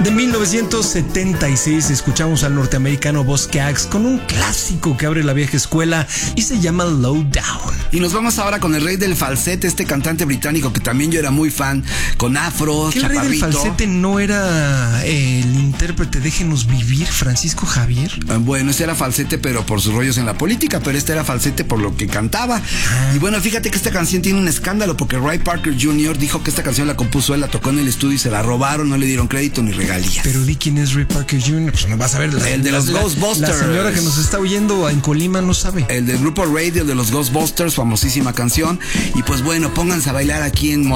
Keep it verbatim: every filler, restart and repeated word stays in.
De mil novecientos setenta y seis escuchamos al norteamericano Boz Scaggs con un clásico que abre la vieja escuela y se llama Low Down. Y nos vamos ahora con el rey del falsete, este cantante británico que también yo era muy fan, con afro, ¿Que el chaparrito? rey del falsete no era el intérprete Déjenos Vivir, Francisco Javier? Bueno, ese era falsete pero por sus rollos en la política, pero este era falsete por lo que cantaba. Ah. Y bueno, fíjate que esta canción tiene un escándalo porque Ray Parker junior dijo que esta canción la compuso él, la tocó en el estudio y se la robaron, no le dieron crédito ni regalías. Pero di quién es Ray Parker junior Pues no vas a ver. La, el de los la, Ghostbusters. La señora que nos está oyendo en Colima no sabe. El del grupo Radio de los Ghostbusters, famosísima canción. Y pues bueno, pónganse a bailar aquí en